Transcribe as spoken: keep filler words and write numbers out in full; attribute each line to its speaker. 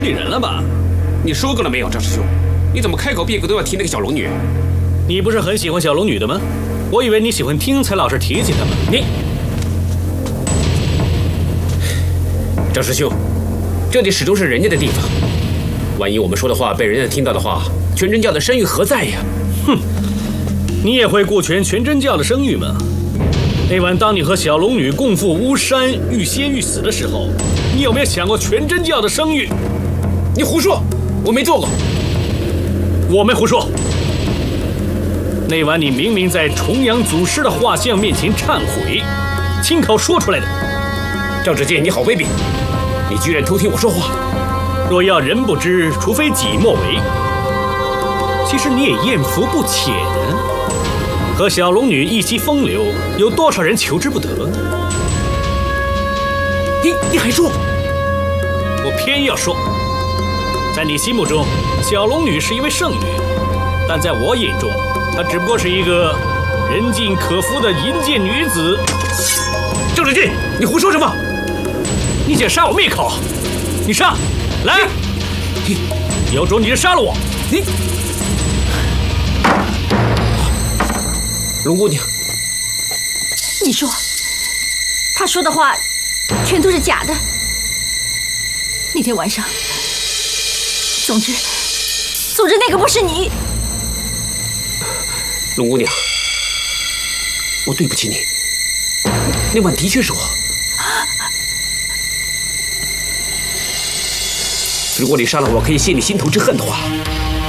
Speaker 1: 里人了吧？
Speaker 2: 你说过了没有，张师兄？你怎么开口闭口都要提那个小龙女？
Speaker 1: 你不是很喜欢小龙女的吗？我以为你喜欢听，才老是提起她们。
Speaker 2: 你，张师兄，这里始终是人家的地方，万一我们说的话被人家听到的话，全真教的声誉何在呀？
Speaker 1: 哼，你也会顾全全真教的声誉吗？那晚当你和小龙女共赴巫山，欲仙欲死的时候，你有没有想过全真教的声誉？
Speaker 2: 你胡说，我没做过。
Speaker 1: 我没胡说。那晚你明明在重阳祖师的画像面前忏悔，亲口说出来的。
Speaker 2: 赵志健，你好卑鄙！你居然偷听我说话！
Speaker 1: 若要人不知，除非己莫为。其实你也艳福不浅呢。和小龙女一夕风流，有多少人求之不得？
Speaker 2: 你你还说？
Speaker 1: 我偏要说，在你心目中，小龙女是一位圣女，但在我眼中，她只不过是一个人尽可夫的淫贱女子。
Speaker 2: 郑志进，你胡说什么？
Speaker 1: 你想杀我灭口？你杀，来！
Speaker 2: 你
Speaker 1: 有种你就杀了我！
Speaker 2: 你，龙姑娘，
Speaker 3: 你说，他说的话全都是假的。那天晚上，总之，总之那个不是你。
Speaker 2: 龙姑娘，我对不起你，那晚的确是我。如果你杀了我可以泄你心头之恨的话，